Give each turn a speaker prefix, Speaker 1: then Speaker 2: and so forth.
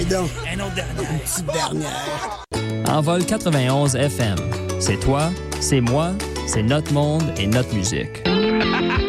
Speaker 1: donc.
Speaker 2: Un autre dernière.
Speaker 1: Une petite dernière.
Speaker 3: Envol 91 FM. C'est toi, c'est moi, c'est notre monde et notre musique.